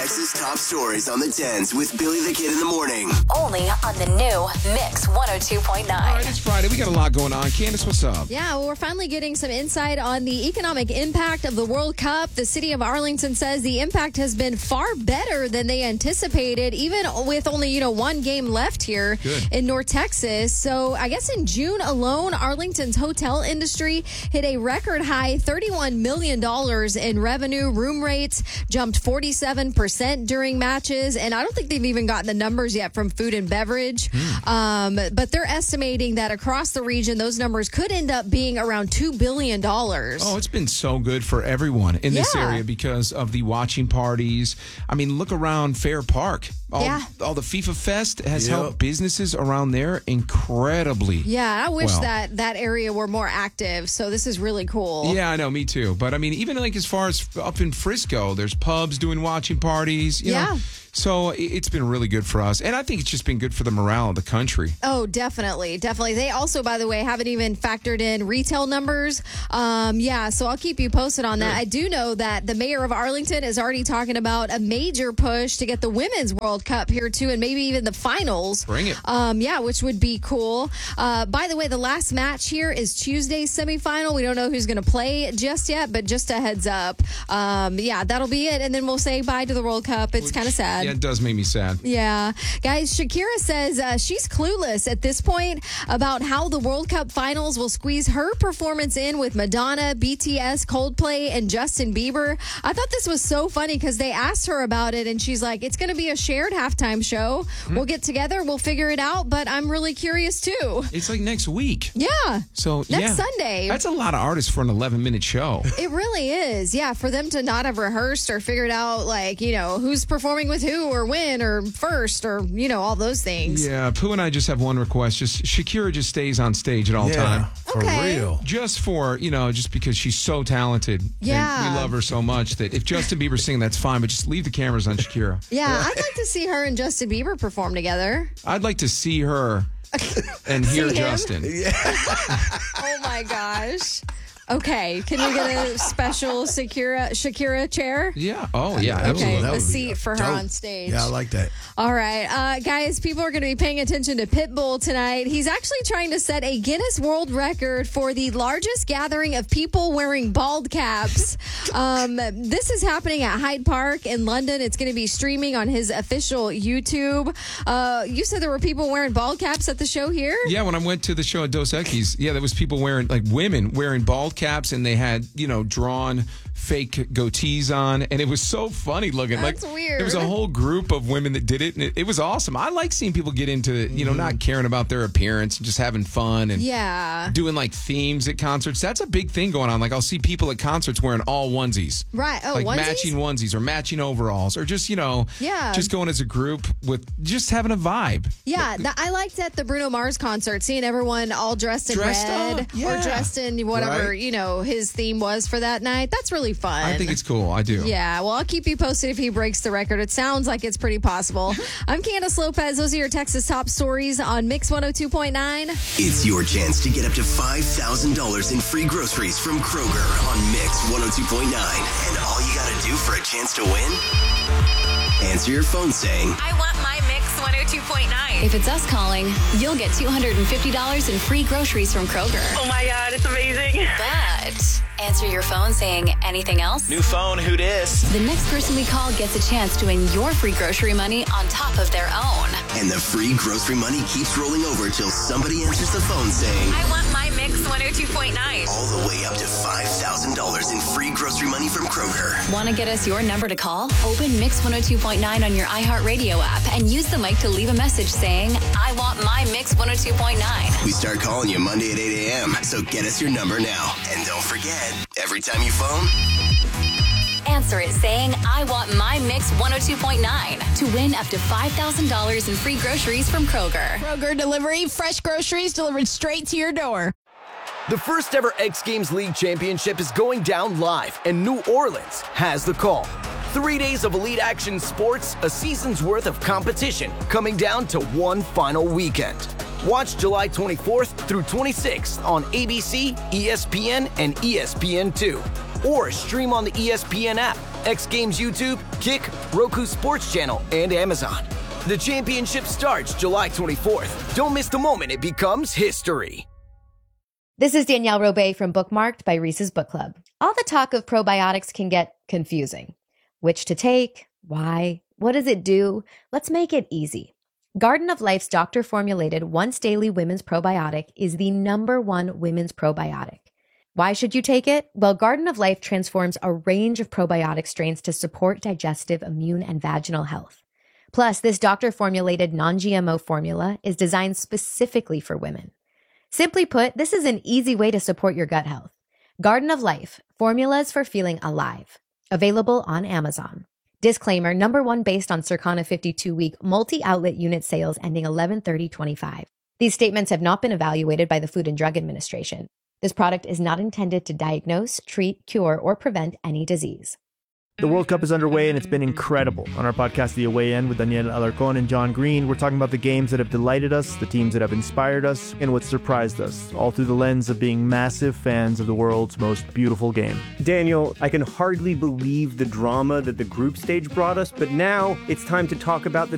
Texas top stories on the 10s with Billy the Kid in the morning. Only on the new Mix 102.9. All right, it's Friday. We got a lot going on. Candace, what's up? Yeah, well, we're finally getting some insight on the economic impact of the World Cup. The city of Arlington says the impact has been far better than they anticipated, even with only, one game left here in North Texas. So I guess in June alone, Arlington's hotel industry hit a record high $31 million in revenue. Room rates jumped 47% during matches, and I don't think they've even gotten the numbers yet from food and beverage. But they're estimating that across the region, those numbers could end up being around $2 billion. Oh, it's been so good for everyone in this area because of the watching parties. I mean, look around Fair Park. All the FIFA Fest has helped businesses around there incredibly. Yeah, I wish that area were more active, so this is really cool. Yeah, I know, me too. But I mean, even like as far as up in Frisco, there's pubs doing watching parties. You know? So it's been really good for us. And I think it's just been good for the morale of the country. Oh, definitely. Definitely. They also, by the way, haven't even factored in retail numbers. So I'll keep you posted on that. I do know that the mayor of Arlington is already talking about a major push to get the Women's World Cup here, too, and maybe even the finals. Bring it. Which would be cool. By the way, the last match here is Tuesday's semifinal. We don't know who's going to play just yet, but just a heads up. That'll be it. And then we'll say bye to the World Cup. It's kind of sad. Yeah, it does make me sad. Yeah. Guys, Shakira says she's clueless at this point about how the World Cup finals will squeeze her performance in with Madonna, BTS, Coldplay, and Justin Bieber. I thought this was so funny because they asked her about it, and she's like, it's going to be a shared halftime show. We'll get together. We'll figure it out, but I'm really curious, too. It's like next week. Yeah. So next Sunday. That's a lot of artists for an 11-minute show. It really is. Yeah, for them to not have rehearsed or figured out, who's performing with who or when or first or, all those things. Yeah, Pooh and I just have one request. Just Shakira just stays on stage at all time. For real. Just for, just because she's so talented. Yeah. And we love her so much that if Justin Bieber's singing, that's fine, but just leave the cameras on Shakira. Yeah, I'd like to see her and Justin Bieber perform together. I'd like to see her and hear Justin. Yeah. Oh, my gosh. Okay, can we get a special Shakira chair? Yeah. Oh, yeah. Okay, Absolutely. a seat for her on stage. Yeah, I like that. All right. Guys, people are going to be paying attention to Pitbull tonight. He's actually trying to set a Guinness World Record for the largest gathering of people wearing bald caps. This is happening at Hyde Park in London. It's going to be streaming on his official YouTube. You said there were people wearing bald caps at the show here? Yeah, when I went to the show at Dos Equis, there was people wearing, women wearing bald caps, and they had, drawn fake goatees on, and it was so funny looking. That's weird. There was a whole group of women that did it, and it was awesome. I like seeing people get into, not caring about their appearance and just having fun and doing themes at concerts. That's a big thing going on. I'll see people at concerts wearing all onesies. Right. Oh, onesies? matching onesies or matching overalls or just, just going as a group with just having a vibe. Yeah, I liked at the Bruno Mars concert, seeing everyone all dressed in red or dressed in whatever, his theme was for that night. That's really fun. I think it's cool. I do. Yeah, well, I'll keep you posted if he breaks the record. It sounds like it's pretty possible. I'm Candace Lopez. Those are your Texas top stories on Mix 102.9. It's your chance to get up to $5,000 in free groceries from Kroger on Mix 102.9. And all you got to do for a chance to win? Answer your phone saying, I want my Mix 102.9. If it's us calling, you'll get $250 in free groceries from Kroger. Oh my God, it's amazing. But answer your phone saying anything else. New phone, who dis? The next person we call gets a chance to win your free grocery money on top of their own. and the free grocery money keeps rolling over till somebody answers the phone saying, I want my Mix 102.9. all the way up to $5,000 in free grocery money from Kroger. Want to get us your number to call? Open Mix 102.9 on your iHeartRadio app and use the mic to leave a message saying, I want my Mix 102.9. We start calling you Monday at 8 a.m., so get us your number now. And don't forget, every time you phone, Answer it saying, I want my Mix 102.9 to win up to $5,000 in free groceries from Kroger. Kroger Delivery, fresh groceries delivered straight to your door. The first ever X Games League Championship is going down live, and New Orleans has the call. 3 days of elite action sports, a season's worth of competition, coming down to one final weekend. Watch July 24th through 26th on ABC, ESPN, and ESPN2. Or stream on the ESPN app. X Games YouTube, Kick, Roku Sports Channel, and Amazon. The championship starts July 24th. Don't miss the moment it becomes history. This is Danielle Robay from Bookmarked by Reese's Book Club. All the talk of probiotics can get confusing. Which to take? Why? What does it do? Let's make it easy. Garden of Life's doctor-formulated once-daily women's probiotic is the #1 women's probiotic. Why should you take it? Well, Garden of Life transforms a range of probiotic strains to support digestive, immune, and vaginal health. Plus, this doctor-formulated non-GMO formula is designed specifically for women. Simply put, this is an easy way to support your gut health. Garden of Life, formulas for feeling alive. Available on Amazon. Disclaimer, #1 based on Circana 52-week multi-outlet unit sales ending 11/30/25. These statements have not been evaluated by the Food and Drug Administration. This product is not intended to diagnose, treat, cure, or prevent any disease. The World Cup is underway, and it's been incredible. On our podcast, The Away End, with Daniel Alarcón and John Green, we're talking about the games that have delighted us, the teams that have inspired us, and what surprised us, all through the lens of being massive fans of the world's most beautiful game. Daniel, I can hardly believe the drama that the group stage brought us, but now it's time to talk about the